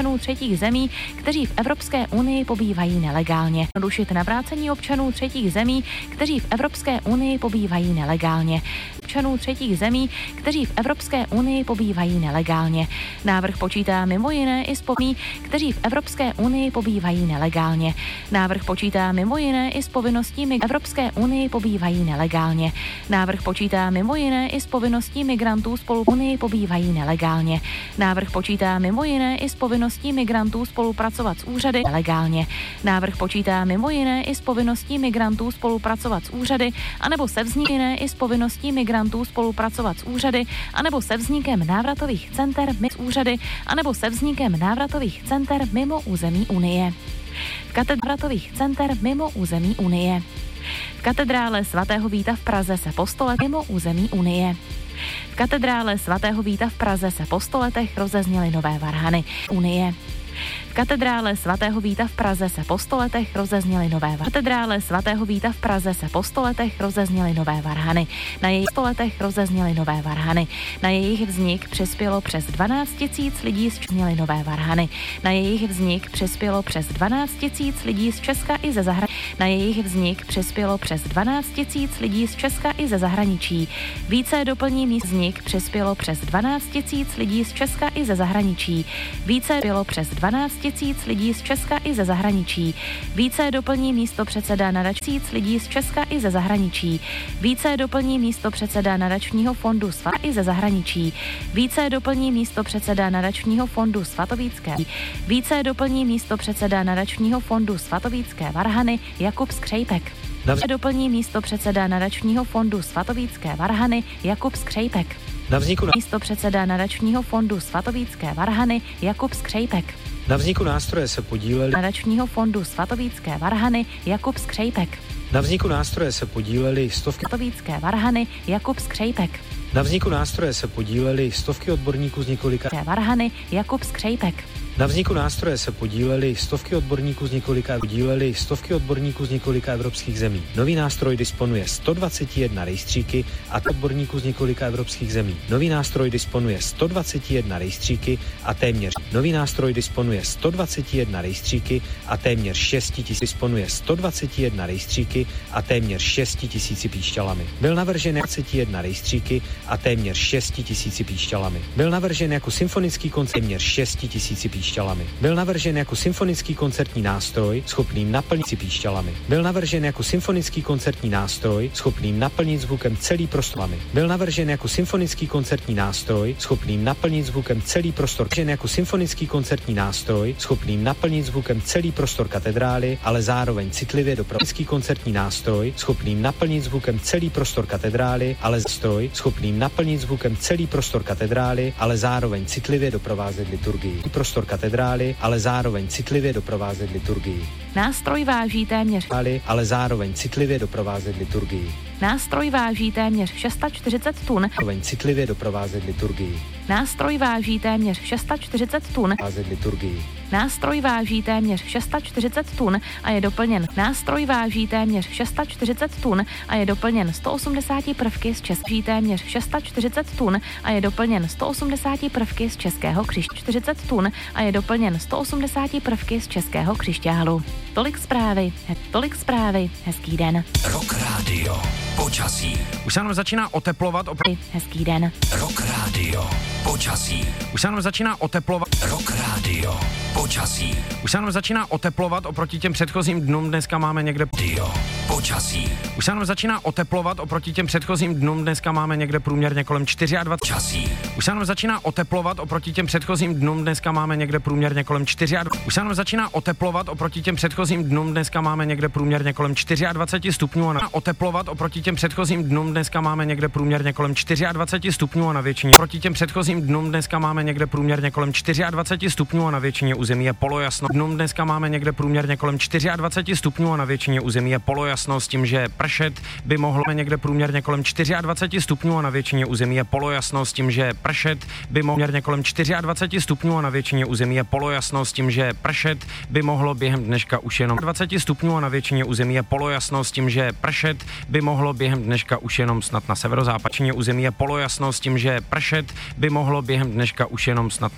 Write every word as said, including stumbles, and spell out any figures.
občanů třetích zemí, kteří v Evropské unii pobývají nelegálně. Zjednodušit navrácení občanů třetích zemí, kteří v Evropské unii pobývají nelegálně. Občanů třetích zemí, kteří v Evropské unii pobývají nelegálně. Návrh počítá mimo jiné i s pomí, kteří v Evropské unii pobývají nelegálně. Návrh počítá mimo jiné i s povinností mi Evropské unii pobývají nelegálně. Návrh počítá mimo jiné i s povinností migrantů spolu unii pobývají nelegálně. Návrh počítá mimo jiné i s povinností migrantů spolupracovat s úřady nelegálně. Návrh počítá mimo jiné i s povinností migrantů spolupracovat s úřady, anebo se vznikem i s povinností migrantů spolupracovat s úřady, anebo se vznikem návratových center mimo úřady, anebo se vznikem návratových center mimo území Unie. V katedrátových center mimo území Unie. V katedrále svatého Víta v Praze se po sto let mimo území Unie. V katedrále svatého Víta v Praze se po sto letech rozezněly nové varhany Unie. V katedrále svatého Víta v Praze se po sto letech rozezněly nové varhany. V katedrále svatého Víta v Praze se po sto letech rozezněly nové varhany. Na jejich sto letech rozezněly nové varhany. Na jejich vznik přispělo přes dvanáct tisíc lidí z Česka nové varhany. Na jejich vznik přispělo přes dvanáct tisíc lidí z Česka i ze zahraničí. Na jejich vznik přispělo přes dvanáct tisíc lidí z Česka i ze zahraničí. Více doplní míst vznik přispělo přes dvanáct tisíc lidí z Česka i ze zahraničí. Více bylo přes dvanáct tisíc lidí z Česka i ze zahraničí. Více doplní místo předseda nadačních lidí z Česka i ze zahraničí. Více doplní místo předseda nadačního fondu svat i ze zahraničí. Více doplní místo předseda nadačního fondu Svatovícké. Více doplní místo předseda nadačního fondu Svatovícké varhany Jakub Skřejpek. Více doplní místo předseda nadačního fondu Svatovícké varhany Jakub Skřejpek. Na vzniku místo předseda nadačního fondu Svatovícké varhany Jakub Skřejpek. Na vzniku nástroje se podíleli nadačního fondu Svatovícké varhany Jakub Skřejpek. Na vzniku nástroje se podíleli stovky Svatovícké varhany Jakub Skřejpek. Na vzniku nástroje se podíleli stovky odborníků z několika varhany Jakub Skřejpek. Na vzniku nástroje se podíleli stovky odborníků z několika podíleli stovky odborníků z několika evropských zemí. Nový nástroj disponuje sto dvacet jedna rejstříky a odborníků z několika evropských zemí. Nový nástroj disponuje sto dvacet jedna rejstříky a téměř Nový nástroj disponuje sto dvacet jedna rejstříky a téměř šest tisíc disponuje sto dvacet jedna rejstříky a téměř šest tisíci píšťalami. Byl navržen dvacet jedna rejstříky a téměř šest tisíci píšťalami. Byl navržen jako symfonický koncert téměř šest tisíci píšťalami. Byl navržen jako symfonický koncertní nástroj, schopný naplnit si píšťalami. Byl navržen jako symfonický koncertní nástroj, schopný naplnit zvukem celý prostor. Byl navržen jako symfonický koncertní nástroj, schopný naplnit zvukem celý prostor. Navržen jako symfonický koncertní nástroj, schopný naplnit zvukem celý prostor katedrály, ale zároveň citlivě dopravský koncertní nástroj, schopný naplnit zvukem celý prostor katedrály, ale stroj, schopný naplnit zvukem celý prostor katedrály, ale zároveň citlivě doprovázet liturgii. Prostor katedrály, ale zároveň citlivě doprovázet liturgii. Nástroj váží téměř ale zároveň citlivě doprovázet liturgii. Nástroj váží téměř čtyřicet šest tun. Zároveň citlivě doprovázet liturgii. Nástroj váží téměř čtyřicet šest tun. Doprovázet liturgii. Nástroj váží téměř čtyřicet šest tun a je doplněn. Nástroj váží téměř čtyřicet šest tun a je doplněn sto osmdesát prvky z český téměř čtyřicet šest tun a je doplněn sto osmdesát prvky z českého křišťálu. čtyřicet tun a je doplněn sto osmdesát prvky z českého křišťálu. Tolik zprávy, tolik zprávy, hezký den. Rock Radio. Počasí. Už se nám začíná oteplovat. Opr- Hezký den. Rock Radio. Počasí. Už se nám začíná oteplovat. Rock Radio. Počasí. Už se nám začíná oteplovat oproti těm předchozím dnům. Dneska máme někde Radio. Počasí. Už se nám začíná oteplovat oproti těm předchozím dnům. Dneska máme někde průměrně kolem dvacet čtyři. Časí. Už se nám začíná oteplovat oproti těm předchozím dnům. Dneska máme někde průměrně kolem dvacet čtyři. Už se nám začíná oteplovat oproti těm předchozím dnům. Dneska máme někde průměrně kolem dvacet čtyři stupňů a na oteplovat oproti těm předchozím dnům. Dneska máme někde průměrně kolem dvacet čtyři stupňů a na většině. Proti těm předchozím dnům dneska máme někde průměrně kolem dvacet čtyři stupňů a na většině území je polojasno. Dnům dneska máme někde průměrně kolem dvacet čtyři stupňů a na většině území je polojasno s tím, že pršet by mohlo někde průměrně kolem dvacet čtyři stupňů a na většině území je polojasno s tím, že pršet by mohlo měrně kolem dvacet čtyři stupňů a na většině území je polojasno s tím, že pršet by mohlo během dneška už jenom dvacet stupňů a na většině území je polojasno s tím, že pršet by mohlo během dneška už jenom snad na severozápadní území je polojasno s tím, že pršet by mohlo během dneška už jenom snad